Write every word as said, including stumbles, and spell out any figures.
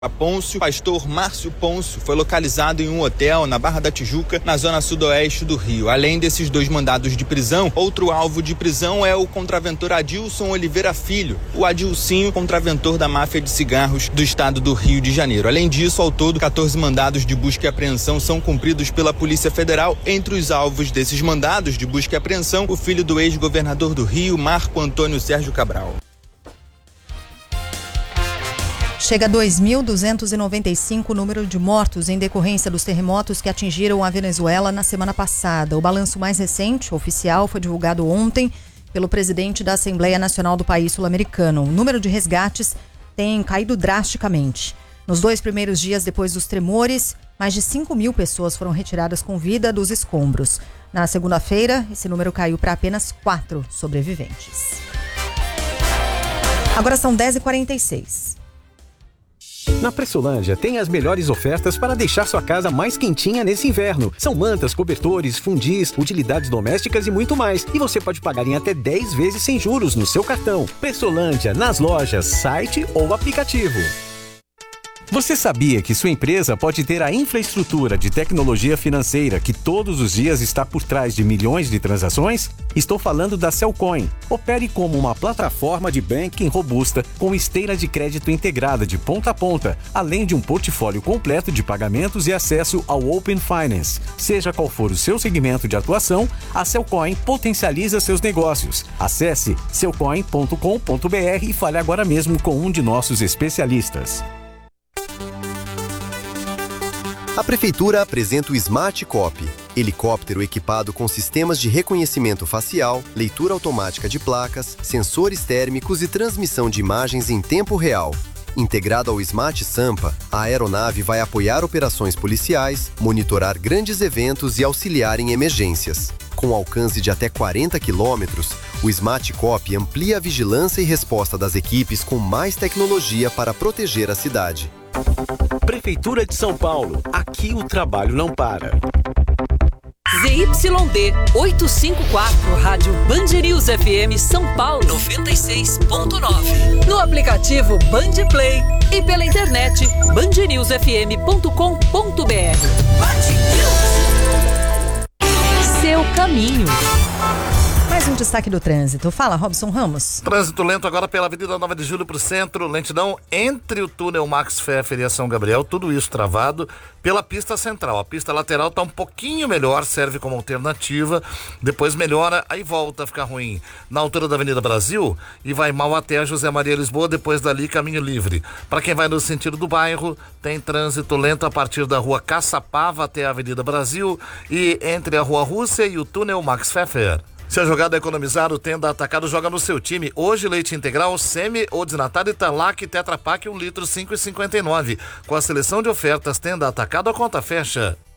Pôncio, pastor Márcio Pôncio, foi localizado em um hotel na Barra da Tijuca, na zona sudoeste do Rio. Além desses dois mandados de prisão, outro alvo de prisão é o contraventor Adilson Oliveira Filho, o Adilcinho, contraventor da máfia de cigarros do estado do Rio de Janeiro. Além disso, ao todo, quatorze mandados de busca e apreensão são cumpridos pela Polícia Federal. Entre os alvos desses mandados de busca e apreensão, o filho do ex-governador do Rio, Marco Antônio Sérgio Cabral. Chega a dois mil duzentos e noventa e cinco o número de mortos em decorrência dos terremotos que atingiram a Venezuela na semana passada. O balanço mais recente, oficial, foi divulgado ontem pelo presidente da Assembleia Nacional do país sul-americano. O número de resgates tem caído drasticamente. Nos dois primeiros dias depois dos tremores, mais de cinco mil pessoas foram retiradas com vida dos escombros. Na segunda-feira, esse número caiu para apenas quatro sobreviventes. Agora são dez e quarenta e seis. Na Pressolândia tem as melhores ofertas para deixar sua casa mais quentinha nesse inverno. São mantas, cobertores, fundis, utilidades domésticas e muito mais. E você pode pagar em até dez vezes sem juros no seu cartão. Pressolândia, nas lojas, site ou aplicativo. Você sabia que sua empresa pode ter a infraestrutura de tecnologia financeira que todos os dias está por trás de milhões de transações? Estou falando da Cellcoin. Opere como uma plataforma de banking robusta com esteira de crédito integrada de ponta a ponta, além de um portfólio completo de pagamentos e acesso ao Open Finance. Seja qual for o seu segmento de atuação, a Cellcoin potencializa seus negócios. Acesse cellcoin ponto com ponto b r e fale agora mesmo com um de nossos especialistas. A Prefeitura apresenta o Smart Cop, helicóptero equipado com sistemas de reconhecimento facial, leitura automática de placas, sensores térmicos e transmissão de imagens em tempo real. Integrado ao Smart Sampa, a aeronave vai apoiar operações policiais, monitorar grandes eventos e auxiliar em emergências. Com alcance de até quarenta quilômetros, o Smart Cop amplia a vigilância e resposta das equipes com mais tecnologia para proteger a cidade. Prefeitura de São Paulo. Aqui o trabalho não para. Z Y D oitocentos e cinquenta e quatro, Rádio Band News F M São Paulo noventa e seis ponto nove. No aplicativo Band Play e pela internet band news f m ponto com ponto b r. Seu caminho. Mais um destaque do trânsito. Fala, Robson Ramos. Trânsito lento agora pela Avenida nove de Julho para o centro, lentidão entre o túnel Max Pfeffer e a São Gabriel, tudo isso travado pela pista central. A pista lateral está um pouquinho melhor, serve como alternativa, depois melhora, aí volta a ficar ruim na altura da Avenida Brasil e vai mal até a José Maria Lisboa, depois dali caminho livre. Para quem vai no sentido do bairro, tem trânsito lento a partir da rua Caçapava até a Avenida Brasil e entre a rua Rússia e o túnel Max Pfeffer. Se a jogada é economizar, o Tenda Atacado joga no seu time. Hoje, leite integral, semi ou desnatado Italac Tetra Pak, um litro, cinco e cinquenta e nove. Com a seleção de ofertas Tenda Atacado, a conta fecha.